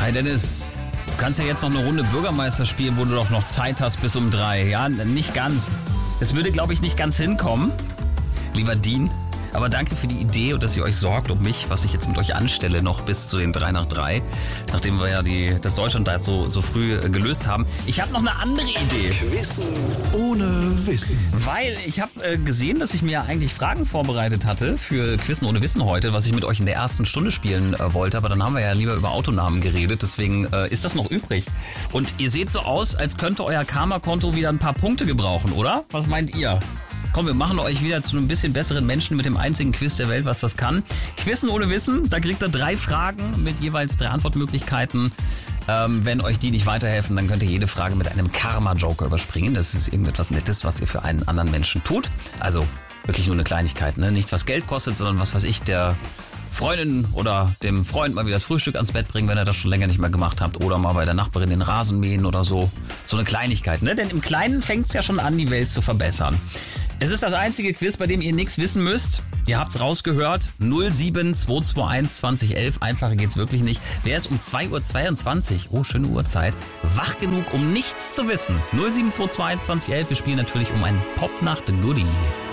Hi Dennis, du kannst ja jetzt noch eine Runde Bürgermeister spielen, wo du doch noch Zeit hast bis um 3. Ja, nicht ganz. Es würde, glaube ich, nicht ganz hinkommen, lieber Dean. Aber danke für die Idee und dass ihr euch sorgt um mich, was ich jetzt mit euch anstelle, noch bis zu den 3 nach 3. Nachdem wir ja das Deutschland da so früh gelöst haben. Ich habe noch eine andere Idee. Quissen ohne Wissen. Weil ich habe gesehen, dass ich mir ja eigentlich Fragen vorbereitet hatte für Quissen ohne Wissen heute, was ich mit euch in der ersten Stunde spielen wollte. Aber dann haben wir ja lieber über Autonamen geredet. Deswegen ist das noch übrig. Und ihr seht so aus, als könnte euer Karma-Konto wieder ein paar Punkte gebrauchen, oder? Was meint ihr? Komm, wir machen euch wieder zu einem bisschen besseren Menschen mit dem einzigen Quiz der Welt, was das kann. Quissen ohne Wissen, da kriegt ihr 3 Fragen mit jeweils 3 Antwortmöglichkeiten. Wenn euch die nicht weiterhelfen, dann könnt ihr jede Frage mit einem Karma-Joker überspringen. Das ist irgendetwas Nettes, was ihr für einen anderen Menschen tut. Also wirklich nur eine Kleinigkeit, ne? Nichts, was Geld kostet, sondern was weiß ich, der Freundin oder dem Freund mal wieder das Frühstück ans Bett bringen, wenn ihr das schon länger nicht mehr gemacht habt. Oder mal bei der Nachbarin den Rasen mähen oder so. So eine Kleinigkeit, ne? Denn im Kleinen fängt es ja schon an, die Welt zu verbessern. Es ist das einzige Quiz, bei dem ihr nichts wissen müsst. Ihr habt's rausgehört. 07221 2011. Einfacher geht's wirklich nicht. Wer ist um 2:22 Uhr, schöne Uhrzeit, wach genug, um nichts zu wissen? 07221 2011. Wir spielen natürlich um ein Popnacht-Goodie.